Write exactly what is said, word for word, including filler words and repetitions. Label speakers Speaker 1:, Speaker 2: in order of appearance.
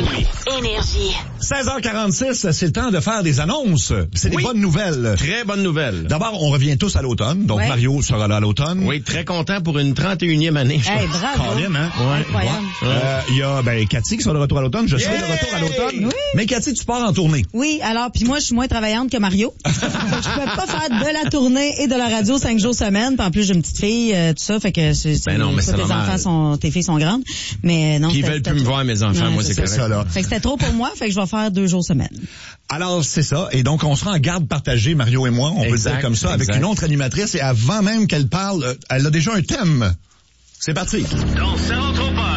Speaker 1: aujourd'hui.
Speaker 2: Énergie.
Speaker 3: seize heures quarante-six, c'est le temps de faire des annonces. C'est des
Speaker 1: Oui.
Speaker 3: bonnes nouvelles.
Speaker 1: Très bonne nouvelle.
Speaker 3: D'abord, on revient tous à l'automne. Donc,
Speaker 4: Ouais.
Speaker 3: Mario sera là à l'automne.
Speaker 1: Oui, très content pour une trente et unième année. je
Speaker 4: Hey,
Speaker 1: crois.
Speaker 4: bravo.
Speaker 3: Colin, hein?
Speaker 1: Ouais.
Speaker 4: Incroyable.
Speaker 3: Euh, Il y a ben, Cathy qui sera de retour à l'automne. Je serai
Speaker 1: Yeah!
Speaker 3: de retour à l'automne.
Speaker 4: Oui.
Speaker 3: Mais Cathy, tu pars en tournée.
Speaker 4: Oui, alors, puis moi, je suis moins travaillante que Mario. Donc, je peux pas faire de la tournée et de la radio cinq jours semaine. Puis en plus, j'ai une petite fille, euh, tout ça. Fait que c'est, c'est,
Speaker 1: Ben non, mais
Speaker 4: toi,
Speaker 1: c'est
Speaker 4: tes
Speaker 1: normal.
Speaker 4: enfants sont, tes filles sont grandes. Mais non.
Speaker 1: Puis ils
Speaker 4: c'était-
Speaker 1: veulent
Speaker 4: c'était
Speaker 1: plus me
Speaker 4: trop.
Speaker 1: voir, mes enfants.
Speaker 4: Ouais,
Speaker 1: Moi,
Speaker 4: c'est
Speaker 1: c'est
Speaker 4: ça.
Speaker 1: correct.
Speaker 3: ça, là.
Speaker 4: Fait que c'était trop pour moi. Fait que je vais faire deux jours semaine.
Speaker 3: Alors, c'est ça. Et donc, on sera en garde partagée, Mario et moi. On peut le
Speaker 1: Exact,
Speaker 3: dire comme ça, avec
Speaker 1: exact.
Speaker 3: une autre animatrice. Et avant même qu'elle parle, euh, elle a déjà un thème. C'est parti.
Speaker 5: Dans Centre